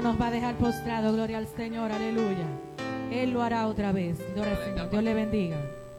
no nos va a dejar postrado, gloria al Señor, aleluya. Él lo hará otra vez, gloria al Señor. Dios le bendiga.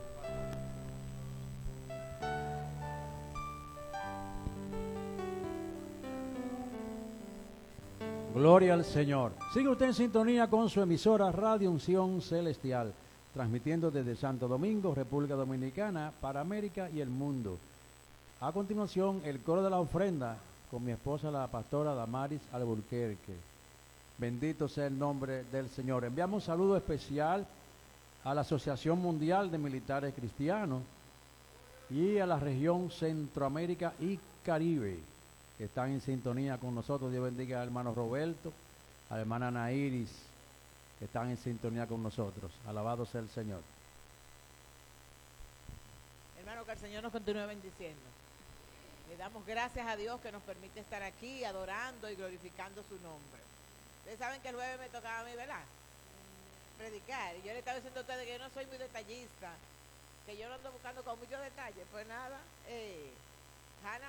Gloria al Señor. Sigue usted en sintonía con su emisora Radio Unción Celestial, transmitiendo desde Santo Domingo, República Dominicana, para América y el mundo. A continuación, el coro de la ofrenda con mi esposa, la pastora Damaris Alburquerque. Bendito sea el nombre del Señor. Enviamos un saludo especial a la Asociación Mundial de Militares Cristianos y a la región Centroamérica y Caribe, que están en sintonía con nosotros. Dios bendiga al hermano Roberto, a la hermana Nairis, que están en sintonía con nosotros. Alabado sea el Señor. Hermano, que el Señor nos continúe bendiciendo. Le damos gracias a Dios que nos permite estar aquí adorando y glorificando su nombre. Ustedes saben que el jueves me tocaba a mí, ¿verdad? Predicar. Y yo le estaba diciendo a ustedes que yo no soy muy detallista, que yo no ando buscando con muchos detalles. Pues nada, Hannah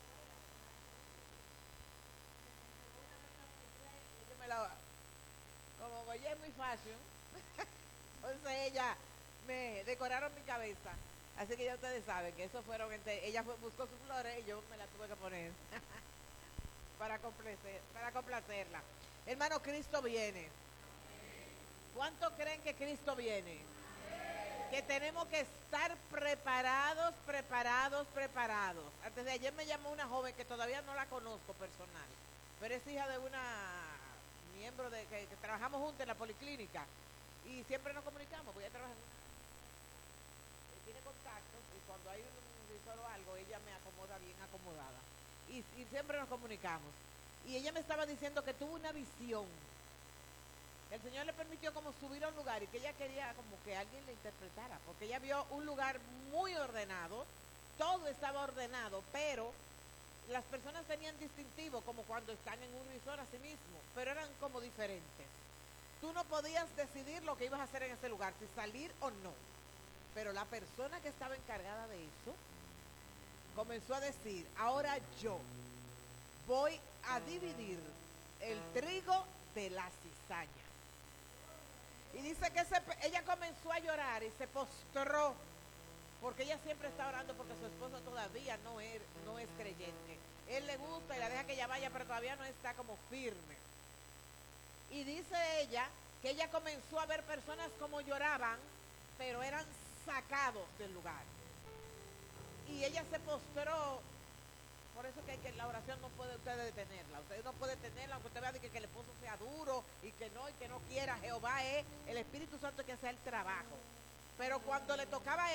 como Goya es muy fashion, entonces ella me decoraron mi cabeza. Así que ya ustedes saben que eso fueron, ella buscó sus flores y yo me las tuve que poner para complacerla. Hermano, Cristo viene. ¿Cuánto creen que Cristo viene? Que tenemos que estar preparados. Antes de ayer me llamó una joven que todavía no la conozco personal, pero es hija de una miembro de que trabajamos juntos en la policlínica y siempre nos comunicamos, porque ella trabaja tiene contactos y cuando hay un visor o algo ella me acomoda bien acomodada y siempre nos comunicamos. Y ella me estaba diciendo que tuvo una visión. El Señor le permitió como subir a un lugar y que ella quería como que alguien le interpretara, porque ella vio un lugar muy ordenado, todo estaba ordenado, pero las personas tenían distintivo como cuando están en un resort a sí mismo, pero eran como diferentes. Tú no podías decidir lo que ibas a hacer en ese lugar, si salir o no. Pero la persona que estaba encargada de eso comenzó a decir: ahora yo voy a dividir el trigo de la cizaña. Y dice que ella comenzó a llorar y se postró, porque ella siempre está orando porque su esposo todavía no es creyente. Él le gusta y la deja que ella vaya, pero todavía no está como firme. Y dice ella que ella comenzó a ver personas como lloraban, pero eran sacados del lugar. Y ella se postró. Por eso que la oración no puede usted detenerla. Usted no puede detenerla, aunque usted vea que el esposo sea duro y que no quiera. Jehová es el Espíritu Santo que hace el trabajo. Pero cuando le tocaba a